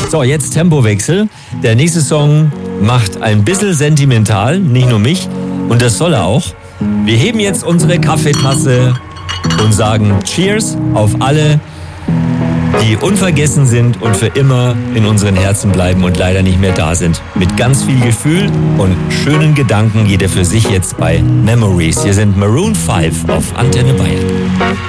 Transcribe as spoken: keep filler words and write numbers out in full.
So, jetzt Tempowechsel. Der nächste Song macht ein bisschen sentimental, nicht nur mich. Und das soll er auch. Wir heben jetzt unsere Kaffeetasse und sagen Cheers auf alle, die unvergessen sind und für immer in unseren Herzen bleiben und leider nicht mehr da sind. Mit ganz viel Gefühl und schönen Gedanken, jeder für sich jetzt bei Memories. Hier sind Maroon fünf auf Antenne Bayern.